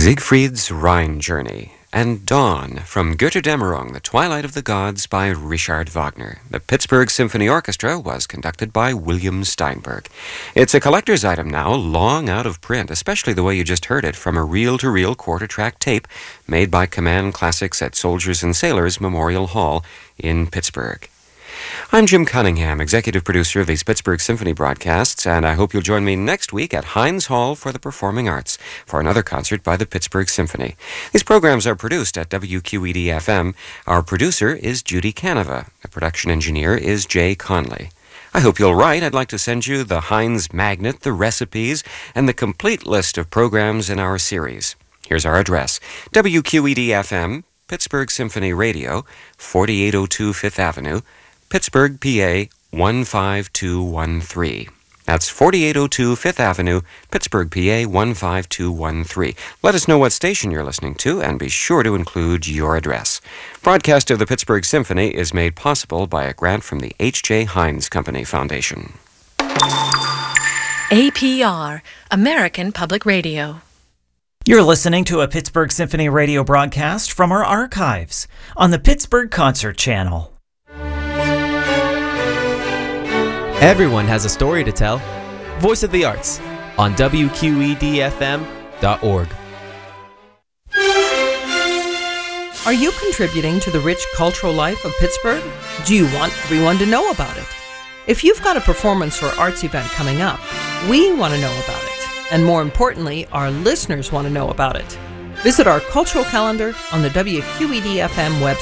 Siegfried's Rhine Journey, and Dawn from Götterdämmerung, The Twilight of the Gods by Richard Wagner. The Pittsburgh Symphony Orchestra was conducted by William Steinberg. It's a collector's item now, long out of print, especially the way you just heard it from a reel-to-reel quarter-track tape made by Command Classics at Soldiers and Sailors Memorial Hall in Pittsburgh. I'm Jim Cunningham, executive producer of these Pittsburgh Symphony broadcasts, and I hope you'll join me next week at Heinz Hall for the Performing Arts for another concert by the Pittsburgh Symphony. These programs are produced at WQED-FM. Our producer is Judy Canova. The production engineer is Jay Conley. I hope you'll write. I'd like to send you the Heinz magnet, the recipes, and the complete list of programs in our series. Here's our address: WQED-FM, Pittsburgh Symphony Radio, 4802 Fifth Avenue, Pittsburgh, PA 15213. That's 4802 Fifth Avenue, Pittsburgh, PA 15213. Let us know what station you're listening to, and be sure to include your address. Broadcast of the Pittsburgh Symphony is made possible by a grant from the H.J. Heinz Company Foundation. APR, American Public Radio. You're listening to a Pittsburgh Symphony Radio broadcast from our archives on the Pittsburgh Concert Channel. Everyone has a story to tell. Voice of the Arts on WQEDFM.org. Are you contributing to the rich cultural life of Pittsburgh? Do you want everyone to know about it? If you've got a performance or arts event coming up, we want to know about it. And more importantly, our listeners want to know about it. Visit our cultural calendar on the WQED-FM website.